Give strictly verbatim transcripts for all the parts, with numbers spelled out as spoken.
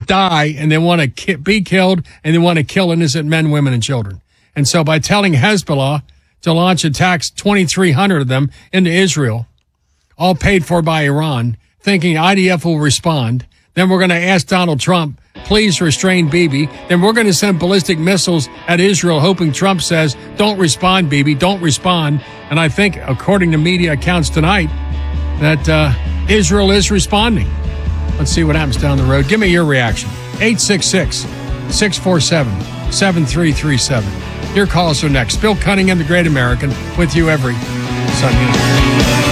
die and they want to ki- be killed and they want to kill innocent men, women, and children. And so by telling Hezbollah to launch attacks, twenty-three hundred of them, into Israel, all paid for by Iran, thinking I D F will respond. Then we're going to ask Donald Trump, please restrain Bibi. Then we're going to send ballistic missiles at Israel, hoping Trump says, don't respond, Bibi, don't respond. And I think, according to media accounts tonight, that uh, Israel is responding. Let's see what happens down the road. Give me your reaction. eight six six, six four seven, seven three three seven. Your calls are next. Bill Cunningham, the Great American, with you every Sunday night.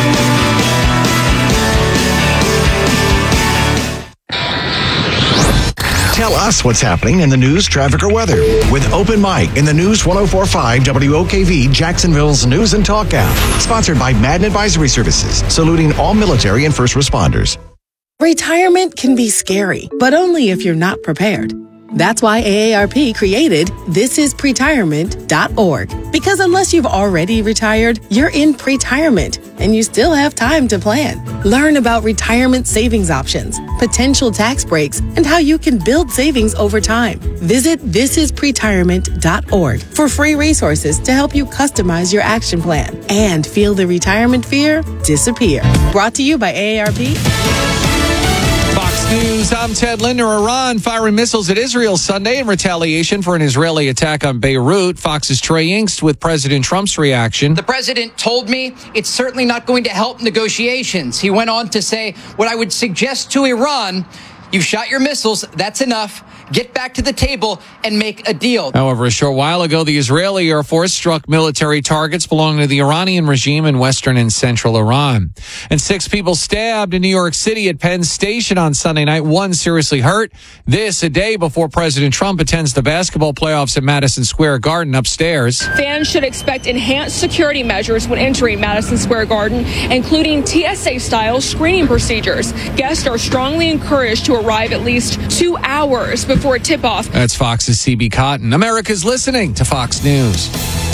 Tell us what's happening in the news, traffic, or weather with Open Mic in the News one oh four point five W O K V, Jacksonville's News and Talk app. Sponsored by Madden Advisory Services, saluting all military and first responders. Retirement can be scary, but only if you're not prepared. That's why A A R P created this is pretirement dot org. Because unless you've already retired, you're in pretirement and you still have time to plan. Learn about retirement savings options, potential tax breaks, and how you can build savings over time. Visit this is pretirement dot org for free resources to help you customize your action plan and feel the retirement fear disappear. Brought to you by A A R P. Fox News, I'm Ted Linder. Iran firing missiles at Israel Sunday in retaliation for an Israeli attack on Beirut. Fox's Trey Yingst with President Trump's reaction. The president told me it's certainly not going to help negotiations. He went on to say, what I would suggest to Iran, you've shot your missiles, that's enough. Get back to the table and make a deal. However, a short while ago, the Israeli Air Force struck military targets belonging to the Iranian regime in western and central Iran. And six people stabbed in New York City at Penn Station on Sunday night, one seriously hurt. This a day before President Trump attends the basketball playoffs at Madison Square Garden upstairs. Fans should expect enhanced security measures when entering Madison Square Garden, including T S A-style screening procedures. Guests are strongly encouraged to arrive at least two hours before Before tip-off. That's Fox's C B Cotton. America's listening to Fox News.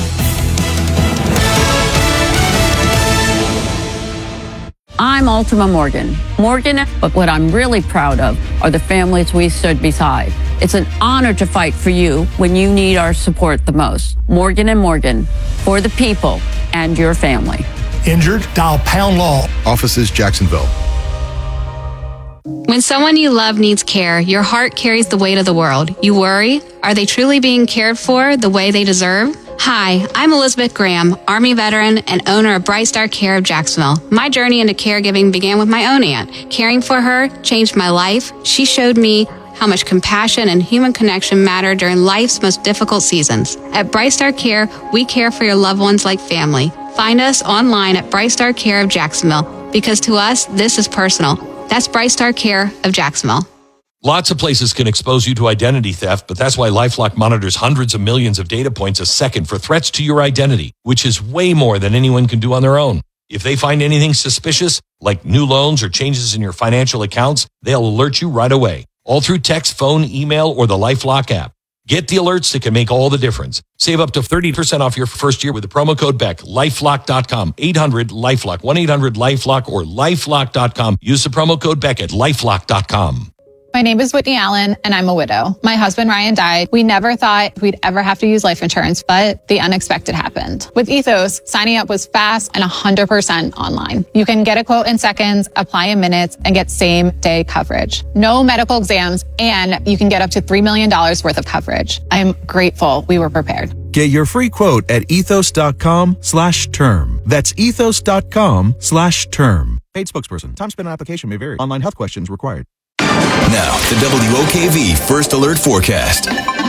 I'm Ultima Morgan. Morgan, but what I'm really proud of are the families we stood beside. It's an honor to fight for you when you need our support the most. Morgan and Morgan, for the people and your family. Injured? Dial Pound Law. Offices Jacksonville. When someone you love needs care, your heart carries the weight of the world. You worry, are they truly being cared for the way they deserve? Hi, I'm Elizabeth Graham, Army veteran and owner of Bright Star Care of Jacksonville. My journey into caregiving began with my own aunt. Caring for her changed my life. She showed me how much compassion and human connection matter during life's most difficult seasons. At Bright Star Care, we care for your loved ones like family. Find us online at Bright Star Care of Jacksonville, because to us, this is personal. That's Bright Star Care of Jacksonville. Lots of places can expose you to identity theft, but that's why LifeLock monitors hundreds of millions of data points a second for threats to your identity, which is way more than anyone can do on their own. If they find anything suspicious, like new loans or changes in your financial accounts, they'll alert you right away, all through text, phone, email, or the LifeLock app. Get the alerts that can make all the difference. Save up to thirty percent off your first year with the promo code Beck. lifelock dot com, eight hundred LifeLock, one eight hundred LifeLock, or lifelock dot com. Use the promo code Beck at lifelock dot com. My name is Whitney Allen, and I'm a widow. My husband, Ryan, died. We never thought we'd ever have to use life insurance, but the unexpected happened. With Ethos, signing up was fast and one hundred percent online. You can get a quote in seconds, apply in minutes, and get same-day coverage. No medical exams, and you can get up to three million dollars worth of coverage. I'm grateful we were prepared. Get your free quote at ethos.com slash term. That's ethos.com slash term. Paid spokesperson. Time spent on application may vary. Online health questions required. Now, the W O K V First Alert Forecast.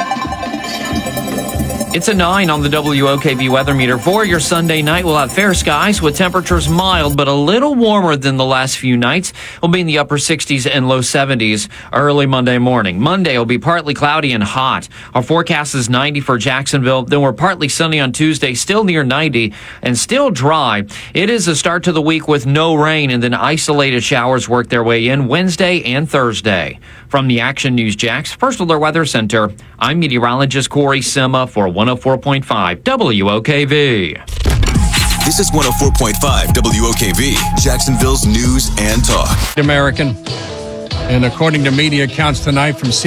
It's a nine on the W O K V weather meter. For your Sunday night, we'll have fair skies with temperatures mild but a little warmer than the last few nights. We'll be in the upper sixties and low seventies early Monday morning. Monday will be partly cloudy and hot. Our forecast is ninety for Jacksonville. Then we're partly sunny on Tuesday, still near ninety and still dry. It is a start to the week with no rain, and then isolated showers work their way in Wednesday and Thursday. From the Action News Jax First Alert Weather Center, I'm meteorologist Corey Sima for one oh four point five W O K V. This is one oh four point five W O K V, Jacksonville's News and Talk. American. And according to media accounts tonight from C